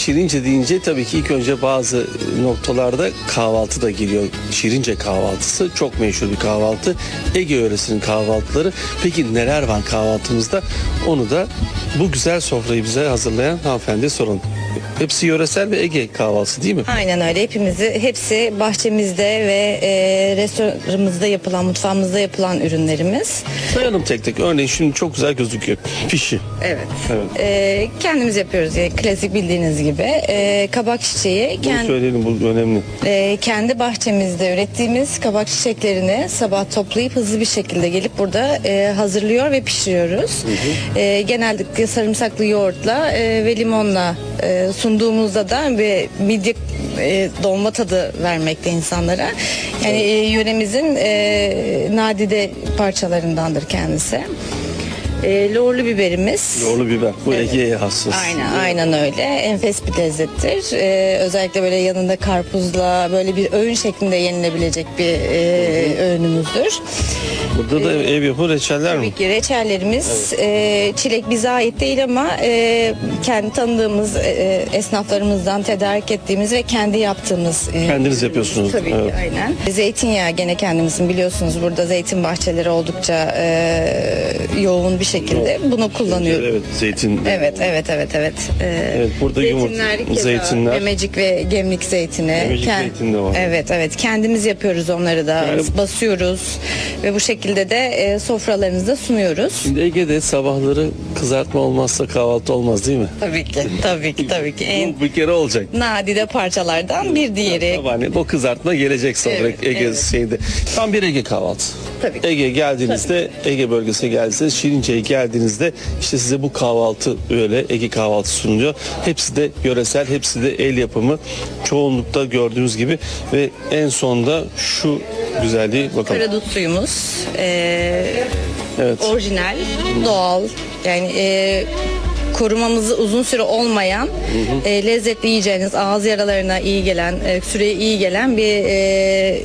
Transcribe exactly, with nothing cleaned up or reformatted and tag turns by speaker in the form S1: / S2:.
S1: Şirince deyince tabii ki ilk önce bazı noktalarda kahvaltı da geliyor. Şirince kahvaltısı çok meşhur bir kahvaltı. Ege yöresinin kahvaltıları. Peki neler var kahvaltımızda? Onu da bu güzel sofrayı bize hazırlayan hanımefendiye soralım. Hepsi yöresel ve Ege kahvaltısı değil mi?
S2: Aynen öyle. Hepimizi, hepsi bahçemizde ve e, restoranımızda yapılan, mutfağımızda yapılan ürünlerimiz.
S1: Sayalım tek tek. Örneğin şimdi çok güzel gözüküyor. Pişi.
S2: Evet.
S1: Evet.
S2: E, kendimiz yapıyoruz. Yani klasik bildiğiniz gibi. E, kabak çiçeği.
S1: Bunu
S2: kend-
S1: söyleyelim, bu önemli.
S2: e, kendi bahçemizde ürettiğimiz kabak çiçeklerini sabah toplayıp hızlı bir şekilde gelip burada e, hazırlıyor ve pişiriyoruz. E, genellikle sarımsaklı yoğurtla e, ve limonla e, sunduğumuzda da bir midye e, dolma tadı vermekte insanlara. Yani e, yöremizin e, nadide parçalarındandır kendisi. E, lorlu biberimiz.
S1: Yoğurlu biber. Bu Ege'ye hassas.
S2: Aynen, aynen öyle. Enfes bir lezzettir. Ee, özellikle böyle yanında karpuzla böyle bir öğün şeklinde yenilebilecek bir e, öğünümüzdür.
S1: Burada da ev yapımı reçeller mi?
S2: Tabii ki reçellerimiz e, çilek bize ait değil ama e, kendi tanıdığımız e, esnaflarımızdan tedarik ettiğimiz ve kendi yaptığımız. E,
S1: Kendiniz yapıyorsunuz.
S2: Tabii
S1: Evet.
S2: ki aynen. Zeytinyağı gene kendimizin, biliyorsunuz burada zeytin bahçeleri oldukça e, yoğun bir şekilde bunu kullanıyoruz.
S1: Evet, zeytin.
S2: Evet, evet, evet, evet. Ee,
S1: Evet, burada
S2: zeytinler,
S1: yumurta,
S2: keza
S1: zeytinler.
S2: Memecik ve gemlik zeytini.
S1: Memecik zeytin de var.
S2: Evet, evet. Kendimiz yapıyoruz onları da.
S1: Yani-
S2: Basıyoruz ve bu şekilde de e, sofralarınızda sunuyoruz.
S1: Şimdi Ege'de sabahları kızartma olmazsa kahvaltı olmaz değil mi?
S2: Tabii ki, tabii ki, tabii ki. En
S1: Bu bir kere olacak.
S2: nadide parçalardan bir diğeri.
S1: Sabahleyin o kızartma gelecek sonra
S2: Evet,
S1: Ege
S2: evet.
S1: şeyinde. Tam bir Ege kahvaltısı.
S2: Tabii ki.
S1: Ege geldiğinizde, Ege bölgesine geldiğinizde, Şirince'ye geldiğinizde işte size bu kahvaltı öyle Ege kahvaltısı sunuluyor. Hepsi de yöresel, hepsi de el yapımı. Çoğunlukta gördüğünüz gibi ve en sonda şu güzelliği bakalım.
S2: Karadut suyumuz. E,
S1: Evet.
S2: orijinal, doğal. Yani e, korumamızı uzun süre olmayan, e, lezzetli yiyeceğiniz, ağız yaralarına iyi gelen, e, süreye iyi gelen bir e,